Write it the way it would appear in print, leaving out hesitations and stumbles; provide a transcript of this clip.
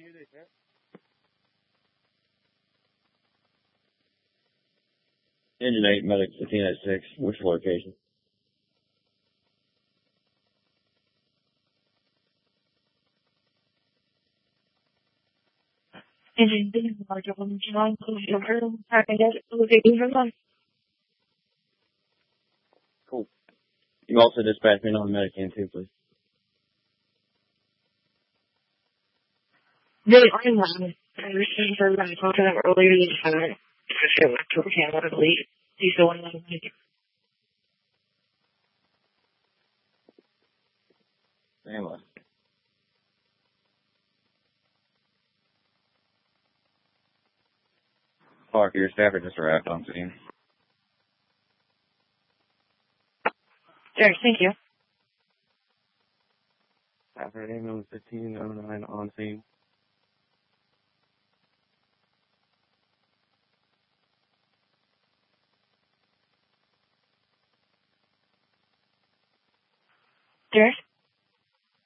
Engine 8, medic 15 at 6. Which location? Engine 8, large open John, I can get location from them. Cool. You also dispatch me on medic in too, please. They are not. I received her when I talked to them earlier this summer. I feel like to a lot of late. Do you still want to make it? Anyway. Parker, your staff are just arrived on scene. Sure, thank you. Stafford ambulance 1509 on scene. Sure.